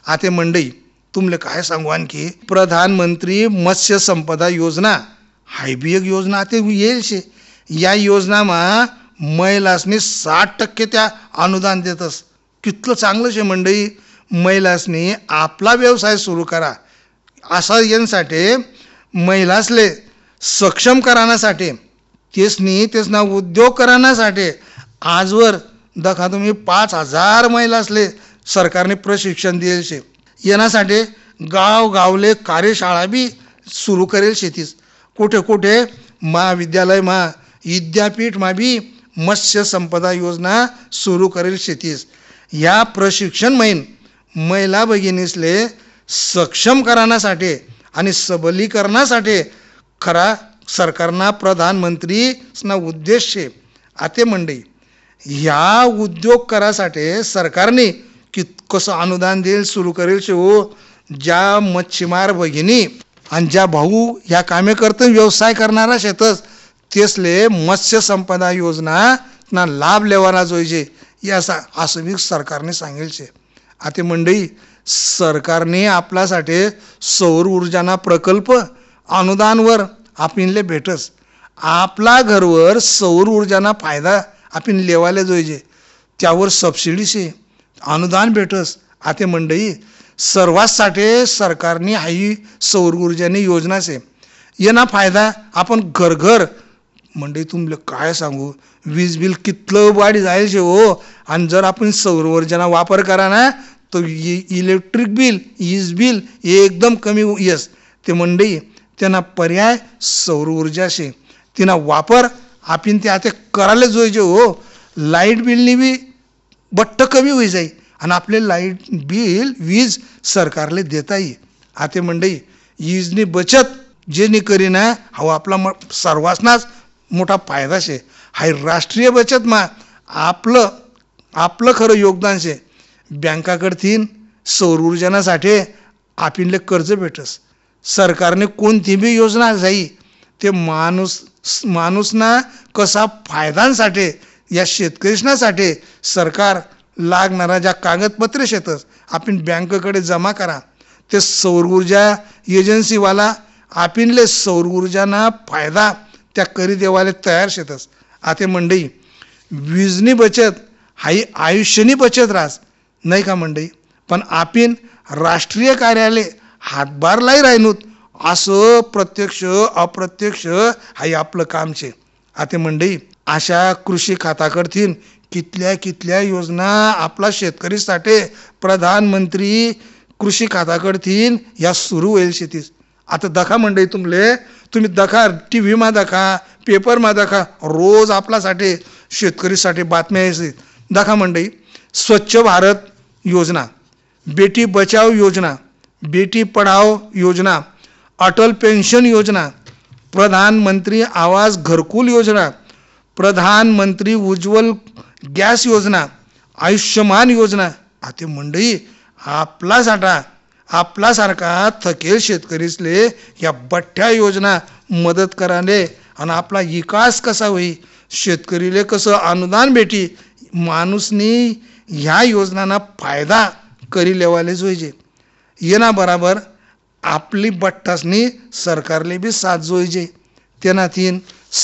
आता मंडई तुमले काय सांगू आणखी प्रधानमंत्री मत्स्य संपदा योजना हाय बी एक योजना आता येईल शे. या योजनामा महिलासनी 60% त्या अनुदान देतस. कितलं चांगलं शे मंडई. महिलासनी आपला व्यवसाय सुरू करा असा यांसाठी महिलासले सक्षम करायसाठी तेसना उद्योग करण्यासाठी आजवर दखा तुम्ही 5,000 महिलासले सरकारने प्रशिक्षण दिले शे. येण्यासाठी गावगावले कार्यशाळा बी सुरू करेल शेतीस. कुठे कुठे महाविद्यालय विद्यापीठ बी मत्स्य संपदा योजना सुरू करेल शेतीस. या प्रशिक्षण महिला भगिनीसले सक्षम करण्यासाठी आणि सबलीकरणासाठी खरा सरकारना प्रधानमंत्री उद्देश शे. आते मंडई ह्या उद्योग करासाठी सरकारने कसं अनुदान देईल सुरू करेल शे हो. ज्या मच्छीमार भगिनी आणि ज्या भाऊ ह्या कामे करते व्यवसाय करणारा शेतस तेसले मत्स्य संपदा योजना ना लाभ लेवाना जोईजे याचा असं बी सरकारने सांगेल शे. आता मंडई सरकारने आपल्यासाठी सौर ऊर्जाना प्रकल्प अनुदानवर आपणले भेटस. आपला घरवर सौर ऊर्जाना फायदा आपण लेवाले जोईजे त्यावर सबसिडी शे अनुदान भेटस. आता मंडई सर्वांसाठी सरकारने हाई सौर ऊर्जानी योजना शे. येना फायदा आपण घर मंडई तुमले काय सांगू वीज बिल कितलं वाढी जाईल शे हो. आणि जर आपण सौर ऊर्जाना वापर करा ना तो इलेक्ट्रिक बिल वीज बिल एकदम कमी येस. ते मंडई त्यांना पर्याय सौर ऊर्जा शे. तिना वापर आपण ते आता करायला जोईजे हो. लाईट बिलनी बी बट्ट कमी होई जाई आणि आपले लाईट बिल वीज सरकारले देता येईल. आता मंडई वीजनी बचत जे नी करीना हा आपला सर्वांनाच मोठा फायदा शे. हाय राष्ट्रीय बचत आपलं खरं योगदान शे. बँकाकडतीन सौर ऊर्जासाठी आपणले कर्ज भेटस. सरकारने कोणती बी योजना जाई ते माणूसना कसा फायद्यांसाठी या शेतकरीसाठी सरकार लागणारा ज्या कागदपत्रे शेतस आपण बँकेकडे जमा करा. ते सौर ऊर्जा एजन्सीवाला आपणले सौर ऊर्जाना फायदा त्या करी देवाले तयार शेतस. आता मंडई वीजनी बचत हाई आयुष्यनी बचत राहस नाही का मंडई. पण आपण राष्ट्रीय कार्यालय हातभारलाई राहिनूत असं प्रत्यक्ष अप्रत्यक्ष हाई आपलं काम शे. आता मंडई अशा कृषी खात्याकडतीन कितल्या योजना आपला शेतकरीसाठी प्रधानमंत्री कृषी खात्याकडतीन या सुरू होईल शेतीस. आता दखा मंडई तुम्ही दखा TV दखा पेपर दखा रोज आपल्यासाठी शेतकरीसाठी बातम्या यायची. दखा मंडई स्वच्छ भारत योजना, बेटी बचाओ योजना, बेटी पढ़ाओ योजना, अटल पेंशन योजना, प्रधानमंत्री आवास घरकुल योजना, प्रधानमंत्री उज्ज्वल गॅस योजना, आयुष्यमान योजना. आता मंडई आपल्यासारखा थकेल शेतकरीसले या बठ्ठ्या योजना मदत कराले आणि आपला विकास कसा होई शेतकरीले कसं अनुदान भेटी माणूसनी ह्या योजनांना फायदा करी लेवाले जोईजे. येना बराबर आपली बठ्ठासनी सरकारले बी साथ जोईजे. तेनाथीन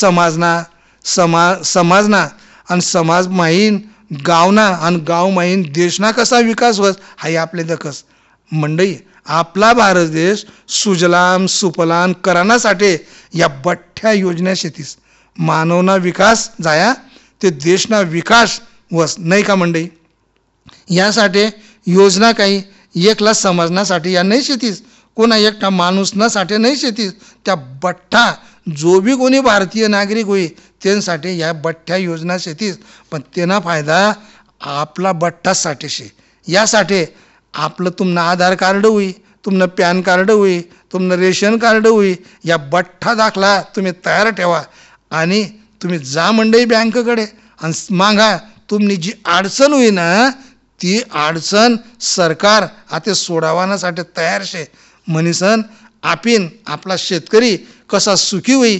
समाजना आणि समाज माहीन गावना आणि गाव माहीन देशना कसा विकास होस हाई आपले दखस. मंडई आपला भारत देश सुजलाम सुफलाम करण्यासाठी या बठ्ठ्या योजना शेतीस. मानवना विकास जाया ते देशना विकास वस नाही का मंडई. यासाठी योजना काही एकला समजण्यासाठी या नाही शेतीस कोणा एकटा माणूसनासाठी नाही शेतीस. त्या बठ्ठा जो बी कोणी भारतीय नागरिक होई त्यांसाठी या बठ्ठ्या योजना शेतीस. पण त्यांना फायदा आपला बठ्ठासाठी शे. यासाठी आपलं तुमनं आधार कार्ड होई, तुमनं पॅन कार्ड होई, तुमनं रेशन कार्ड होई, या बठ्ठा दाखला तुम्ही तयार ठेवा आणि तुम्ही जा मंडई बँकेकडे आणि मागा. तुमनी जी अडचण होई ना ती अडचण सरकार आता सोडावण्यासाठी तयार शे. म्हणीसन आपण आपला शेतकरी कसा सुखी होई